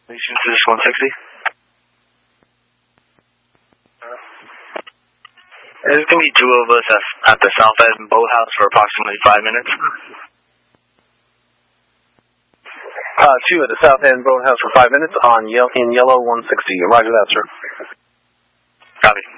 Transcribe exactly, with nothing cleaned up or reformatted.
This is one sixty. There's going to be two of us at, at the South End Boathouse for approximately five minutes. Uh, two at the South End Boathouse for five minutes on ye in yellow one sixty. Roger that, sir. Copy.